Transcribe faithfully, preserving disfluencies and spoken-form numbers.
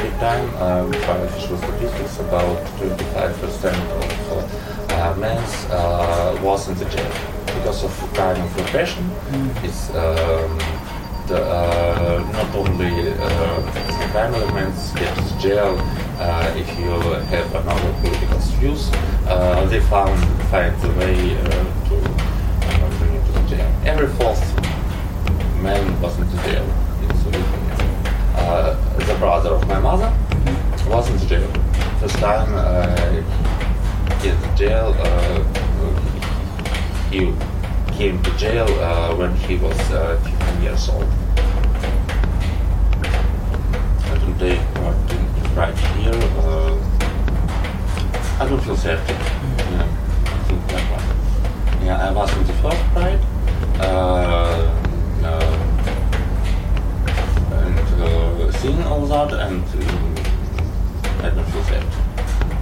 big time. Um, by official statistics, about twenty-five percent of uh, men uh, was in the jail because of crime of repression. Mm. It's um, the, uh, not only uh, the crime elements get to jail uh, if you have another political views. Uh, they found find the way uh, to uh, bring you to the jail. Every fourth man was in the jail in Soviet Union. Uh, the brother of my mother was in the jail. First time uh, he in the jail, uh, he came to jail uh, when he was uh, fifteen years old. And today, uh, right here, uh, I don't feel safety. Yeah, I think that one. Yeah, I was in the first pride. Uh, uh, and uh, seeing all that and uh,